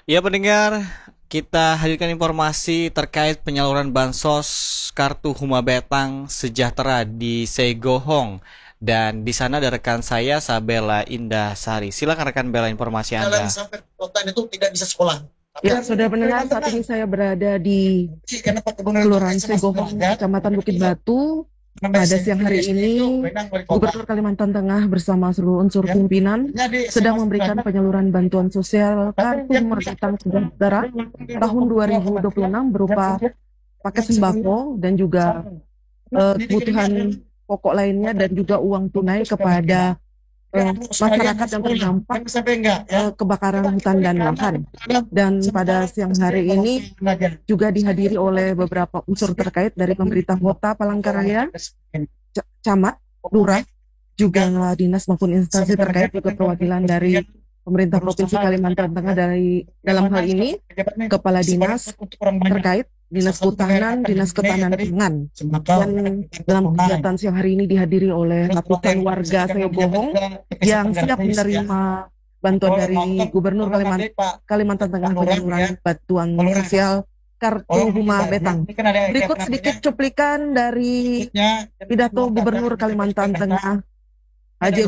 Ya pendengar, kita hadirkan informasi terkait penyaluran bansos kartu Huma Betang Sejahtera di Segohong. Dan di sana ada rekan saya Sabella Indah Sari. Silakan rekan Bella informasi Anda. Jalan sampai kota itu tidak bisa sekolah. Ya, sudah mendengar saat ini saya berada di Kelurahan Segohong, Kecamatan Bukit Batu. Pada siang hari ini, Gubernur Kalimantan Tengah bersama seluruh unsur pimpinan sedang memberikan penyaluran bantuan sosial kartu Merdeka Sejahtera tahun 2026 berupa paket sembako dan juga kebutuhan pokok lainnya dan juga uang tunai kepada masyarakat yang terdampak kebakaran hutan dan lahan. Dan pada siang hari ini juga dihadiri oleh beberapa unsur terkait dari pemerintah kota Palangkaraya, camat, lurah, juga dinas maupun instansi terkait, juga perwakilan dari pemerintah Provinsi Kalimantan Tengah dalam hal ini kepala dinas terkait, Dinas Kehutanan, Dinas Ketahanan Pangan. Dan dalam kegiatan siang hari ini dihadiri oleh ratusan warga Segohong yang siap menerima bantuan dari Gubernur Kalimantan Tengah penyaluran bantuan sosial kartu Huma Betang. Berikut sedikit cuplikan dari pidato Gubernur Kalimantan Tengah Haji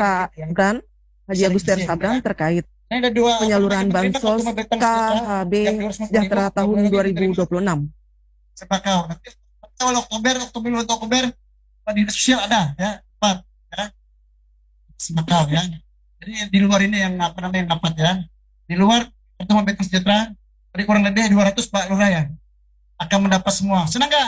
Agus Sabran terkait penyaluran bansos KHB Sejahtera tahun 2026. Sepakau. Awal Oktober, Dinas Sosial ada ya, 4 ya. Sepakau ya. Jadi di luar ini yang dapat ya. Di luar pertemuan Betang Sejahtera, tadi kurang lebih 200 Pak Lurah ya. Akan mendapat semua. Senang nggak?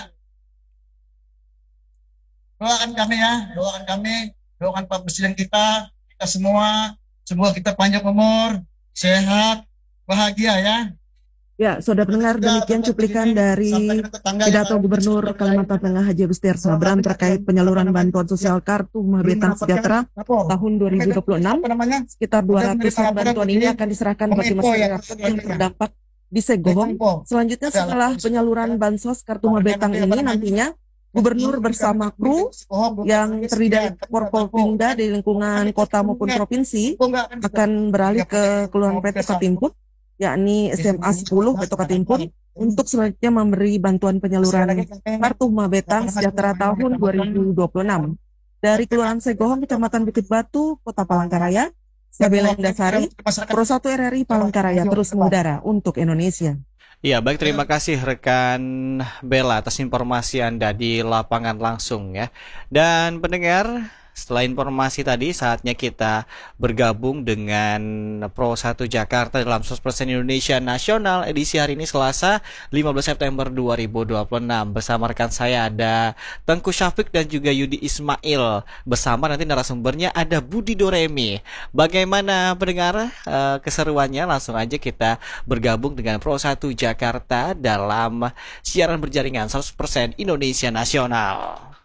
Doakan kami, doakan Pak Presiden kita semua. Semoga kita panjang umur, sehat, bahagia ya. Ya, saudara pendengar, demikian cuplikan dari pidato Gubernur Kalimantan Tengah Haji Agus Sabran terkait penyaluran bantuan sosial kartu Huma Betang Sejahtera tahun 2026. Sekitar 200 bantuan ini akan diserahkan bagi masyarakat yang terdampak di Segohong. Selanjutnya setelah penyaluran bansos kartu Huma Betang ini nantinya Gubernur bersama kru yang terdiri dari Forkopimda di lingkungan kota maupun provinsi akan beralih ke Kelurahan Peto Katimpun, yakni SMA 10 Peto Katimpun, untuk selanjutnya memberi bantuan penyaluran kartu Huma Betang Sejahtera tahun 2026. Dari Kelurahan Segohong, Kecamatan Bukit Batu, Kota Palangkaraya, Sabella Indah Sari, Pro 1 RRI Palangkaraya terus mengudara untuk Indonesia. Iya, baik, terima kasih rekan Bella atas informasi Anda di lapangan langsung ya. Dan pendengar, setelah informasi tadi, saatnya kita bergabung dengan Pro 1 Jakarta dalam 100% Indonesia Nasional edisi hari ini Selasa 15 September 2026. Bersama rekan saya ada Tengku Syafiq dan juga Yudi Ismail. Bersama nanti narasumbernya ada Budi Doremi. Bagaimana pendengar keseruannya? Langsung aja kita bergabung dengan Pro 1 Jakarta dalam siaran berjaringan 100% Indonesia Nasional.